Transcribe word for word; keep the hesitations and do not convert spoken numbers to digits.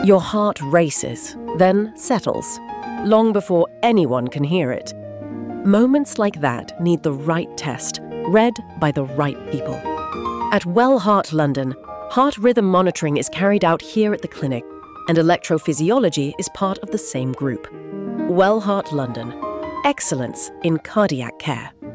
Your heart races, then settles, long before anyone can hear it. Moments like that need the right test, read by the right people. At Well Heart London, heart rhythm monitoring is carried out here at the clinic, and electrophysiology is part of the same group. Well Heart London. Excellence in cardiac care.